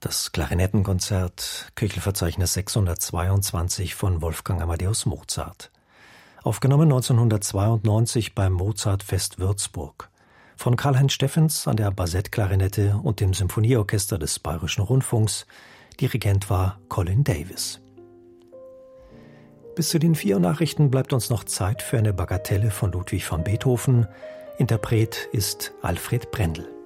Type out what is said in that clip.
Das Klarinettenkonzert, Köchelverzeichnis 622 von Wolfgang Amadeus Mozart. Aufgenommen 1992 beim Mozartfest Würzburg. Von Karl-Heinz Steffens an der Bassettklarinette und dem Symphonieorchester des Bayerischen Rundfunks. Dirigent war Colin Davis. Bis zu den 4 Nachrichten bleibt uns noch Zeit für eine Bagatelle von Ludwig van Beethoven. Interpret ist Alfred Brendel.